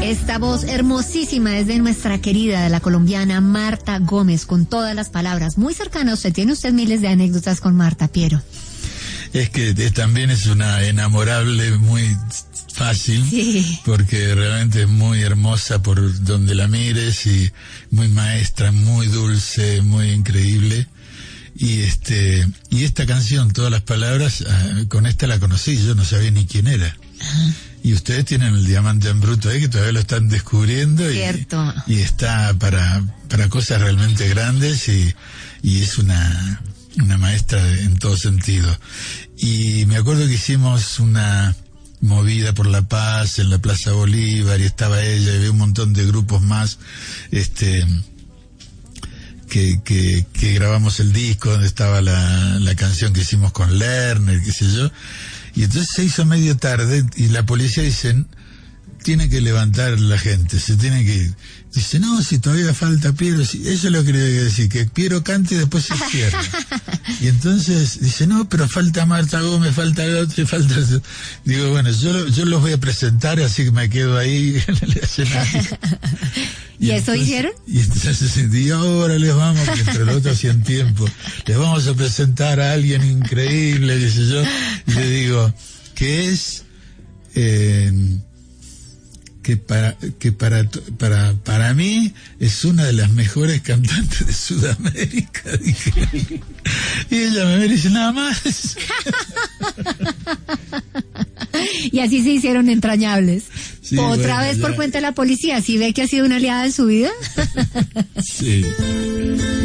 Esta voz hermosísima es de nuestra querida, de la colombiana Marta Gómez, con todas las palabras. Muy cercana a usted, tiene usted miles de anécdotas con Marta, Piero. Es que también es una enamorable muy fácil, sí, porque realmente es muy hermosa por donde la mires y muy maestra, muy dulce, muy increíble. Y esta canción, todas las palabras, con esta la conocí, yo no sabía ni quién era. Y ustedes tienen el diamante en bruto ahí que todavía lo están descubriendo. Cierto. Y está para cosas realmente grandes y es una maestra en todo sentido. Y me acuerdo que hicimos una movida por la paz en la Plaza Bolívar y estaba ella y había un montón de grupos más que grabamos el disco donde estaba la canción que hicimos con Lerner, qué sé yo. Y entonces se hizo medio tarde y la policía dicen, tiene que levantar la gente, se tiene que ir. Dice, no, si todavía falta Piero, eso es lo que le voy a decir, que Piero cante y después se cierra. Y entonces dice, no, pero falta Marta Gómez, falta el otro y falta el otro. Digo, bueno, yo los voy a presentar, así que me quedo ahí en el escenario. ¿Y eso hicieron? Y entonces, y ahora les vamos, que entre los otros hacían tiempo, les vamos a presentar a alguien increíble, dice yo, y le digo, que es, que para mí es una de las mejores cantantes de Sudamérica, dije. Y ella me dice, nada más. Y así se hicieron entrañables. Sí, Otra bueno, vez ya. por cuenta de la policía, ¿sí ve que ha sido una aliada en su vida? Sí.